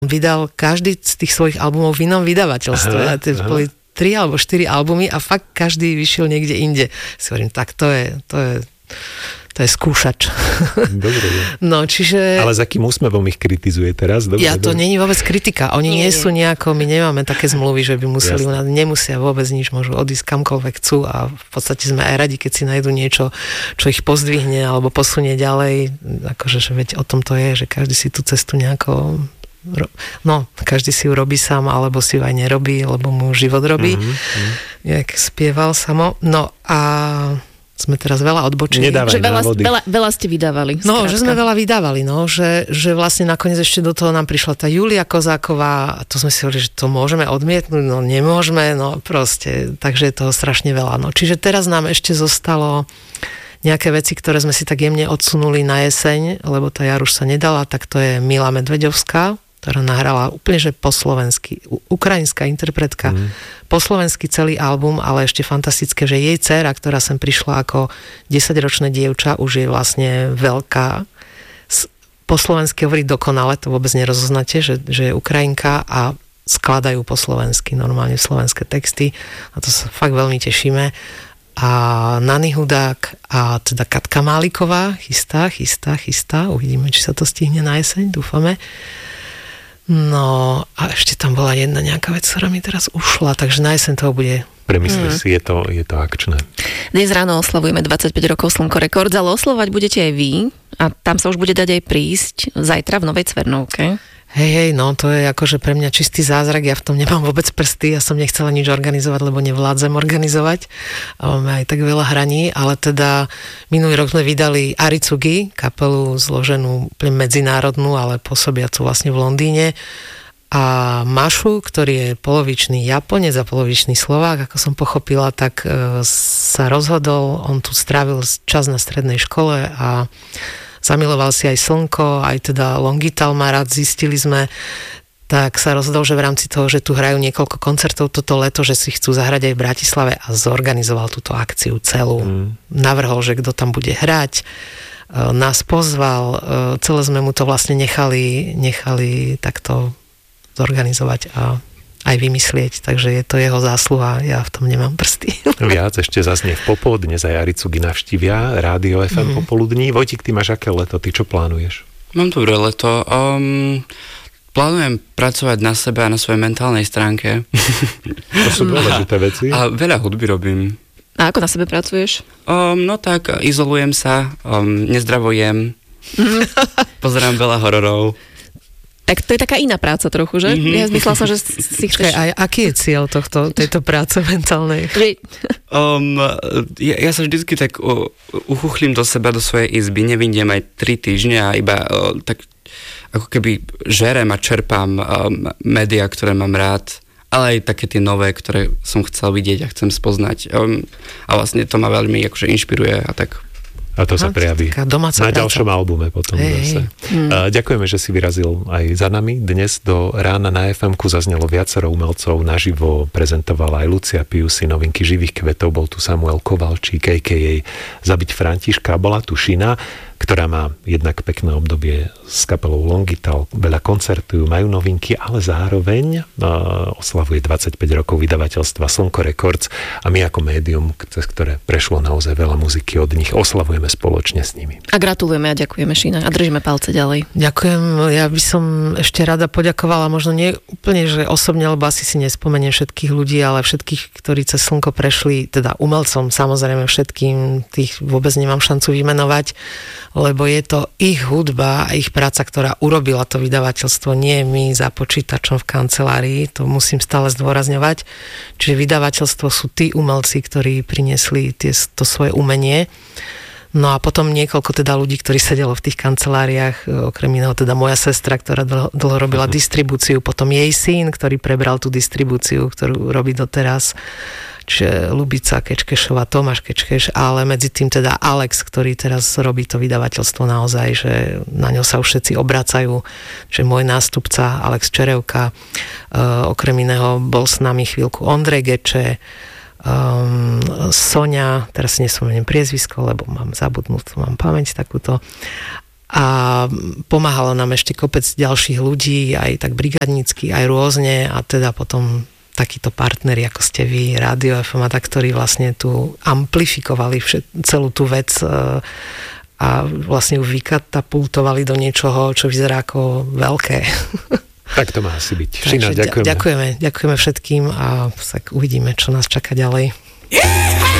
Vydal každý z tých svojich albumov v inom vydavateľstve. A to boli 3 alebo 4 albumy a fakt každý vyšiel niekde inde. Si hovorím, tak to je skúšač. Dobre. No, čiže... Ale s akým úsmevom ich kritizuje teraz? Dobre, to není vôbec kritika. Oni nie sú nejako, my nemáme také zmluvy, že by museli, nemusia vôbec nič, môžu odísť kamkoľvek chcú a v podstate sme aj radi, keď si nájdu niečo, čo ich pozdvihne alebo posunie ďalej. Akože, že veď o tom to je, že každý si tú cestu nejako... každý si ju robí sám, alebo si ju aj nerobí, lebo mu život robí. Jak spieval samo. No a sme teraz veľa odbočili. Nedávaj návody. Veľa ste vydávali. No, že sme veľa vydávali, že vlastne nakoniec ešte do toho nám prišla tá Julia Kozáková a to sme si hovorili, že to môžeme odmietnúť, no nemôžeme, no proste, takže je toho strašne veľa. No, čiže teraz nám ešte zostalo nejaké veci, ktoré sme si tak jemne odsunuli na jeseň, lebo tá jar už sa nedala, tak to je Mila Medveďovská, ktorá nahrala úplne, že po slovensky, ukrajinská interpretka, po slovensky celý album, ale ešte fantastické, že jej dcéra, ktorá sem prišla ako 10-ročné dievča, už je vlastne veľká. Po slovensky hovorí dokonale, to vôbec nerozoznáte, že je Ukrajinka a skladajú po slovensky, normálne slovenské texty a to sa fakt veľmi tešíme. A Nany Hudák a teda Katka Máliková chystá. Uvidíme, či sa to stihne na jeseň, dúfame. No a ešte tam bola jedna nejaká vec, ktorá mi teraz ušla, takže na jeseň toho bude. Premyslíš si, je to akčné. Dnes ráno oslavujeme 25 rokov Slnko Records, ale oslavovať budete aj vy a tam sa už bude dať aj prísť zajtra v Novej Cvernovke. Hej, no to je akože pre mňa čistý zázrak, ja v tom nemám vôbec prsty, ja som nechcela nič organizovať, lebo nevládzem organizovať a máme aj tak veľa hraní, ale teda minulý rok sme vydali Aritsugi, kapelu zloženú medzinárodnú, ale pôsobiacu vlastne v Londýne a Mašu, ktorý je polovičný Japonec a polovičný Slovák, ako som pochopila, tak sa rozhodol, on tu strávil čas na strednej škole a zamiloval si aj slnko, aj teda Longital má rád, zistili sme, tak sa rozhodol, že v rámci toho, že tu hrajú niekoľko koncertov toto leto, že si chcú zahrať aj v Bratislave a zorganizoval túto akciu celú. Navrhol, že kto tam bude hrať, nás pozval, celé sme mu to vlastne nechali takto zorganizovať a aj vymyslieť, takže je to jeho zásluha, ja v tom nemám prsty. Viac ešte zaznie v popoludne, za Aritsugi navštívia Rádio FM popoludní. Vojtík, ty máš aké leto, ty čo plánuješ? Mám dobré leto. Plánujem pracovať na sebe a na svojej mentálnej stránke. To sú dôležité veci. A veľa hudby robím. A ako na sebe pracuješ? No tak, izolujem sa, nezdravujem, pozerám veľa hororov. Tak to je taká iná práca trochu, že? Ja myslela som, že si chceš... Aj aký je cieľ tejto práce mentálnej? Ja sa vždycky tak uchuchlím do seba, do svojej izby, nevidím aj 3 týždne a iba tak ako keby žerem a čerpám médiá, ktoré mám rád, ale aj také tie nové, ktoré som chcel vidieť a chcem spoznať. A vlastne to ma veľmi akože inšpiruje a tak. A to sa prejaví na ďalšom albume potom zase. Ďakujeme, že si vyrazil aj za nami. Dnes do rána na FM-ku zaznelo viacero umelcov, naživo prezentovala aj Lucia Piusi novinky Živých kvetov, bol tu Samuel Kovalčík, a.k.a. Zabiť Františka, bola tu Šina, ktorá má jednak pekné obdobie s kapelou Longital, veľa koncertujú, majú novinky, ale zároveň oslavuje 25 rokov vydavateľstva Slnko Records a my ako médium, cez ktoré prešlo naozaj veľa muziky od nich, oslavujeme spoločne s nimi. A gratulujeme a ďakujeme, Šina, a držíme palce ďalej. Ďakujem, ja by som ešte rada poďakovala, možno nie úplne, že osobne, lebo asi si nespomeniem všetkých ľudí, ale všetkých, ktorí cez Slnko prešli, teda umelcom, samozrejme všetkým, tých vôbec nemám šancu vymenovať, lebo je to ich hudba a ich práca, ktorá urobila to vydavateľstvo, nie my za počítačom v kancelárii, to musím stále zdôrazňovať. Čiže vydavateľstvo sú tí umelci, ktorí priniesli to svoje umenie. No a potom niekoľko teda ľudí, ktorí sedelo v tých kanceláriách, okrem iného teda moja sestra, ktorá dlho robila distribúciu, potom jej syn, ktorý prebral tú distribúciu, ktorú robí doteraz. Čiže Ľubica Kečkešová, Tomáš Kečkeš, ale medzi tým teda Alex, ktorý teraz robí to vydavateľstvo naozaj, že na ňo sa už všetci obracajú, že môj nástupca Alex Čerevka, okrem iného bol s nami chvíľku Ondrej Geče, Sonia, teraz si nespomeniem priezvisko, lebo mám zabudnutú, mám pamäť takúto. a pomáhalo nám ešte kopec ďalších ľudí, aj tak brigádnicky, aj rôzne a teda potom takíto partneri, ako ste vy, Rádio FM a tak, ktorí vlastne tu amplifikovali celú tú vec a vlastne ju vykatapultovali do niečoho, čo vyzerá ako veľké. Tak to má asi byť. Šina, ďakujeme. Ďakujeme všetkým a tak uvidíme, čo nás čaká ďalej.